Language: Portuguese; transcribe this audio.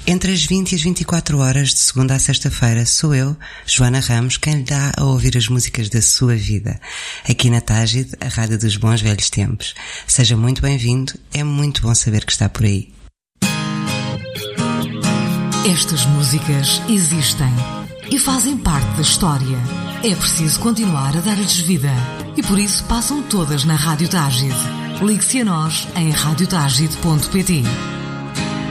Entre as 20 e as 24 horas, de segunda a sexta-feira, sou eu, Joana Ramos, quem lhe dá a ouvir as músicas da sua vida. Aqui na Tágide, a rádio dos bons velhos tempos. Seja muito bem-vindo, é muito bom saber que está por aí. Estas músicas existem e fazem parte da história. É preciso continuar a dar-lhes vida e por isso passam todas na Rádio Tágide. Ligue-se a nós em radiotágide.pt.